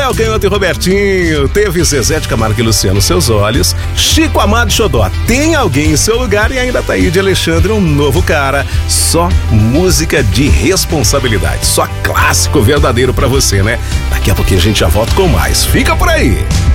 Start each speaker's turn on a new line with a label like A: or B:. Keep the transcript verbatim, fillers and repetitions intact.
A: Léo Canhoto e Robertinho. Teve Zezé de Camargo e Luciano, Seus Olhos. Chico Amado e Xodó, Tem Alguém em Seu Lugar. E ainda tá aí de Alexandre, Um Novo Cara. Só música de responsabilidade. Só clássico verdadeiro pra você, né? Daqui a pouquinho a gente já volta com mais. Fica por aí.